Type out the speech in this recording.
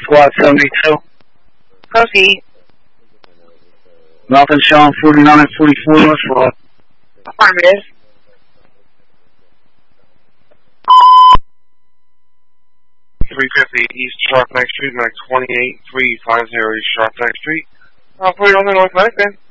Squad 72. Proceed. Nothing showing 49 and 44 West Road. Affirmative. .350 East Sharpneck Street, Mac 28350 East Sharpneck Street. Operator on the North Medic, then.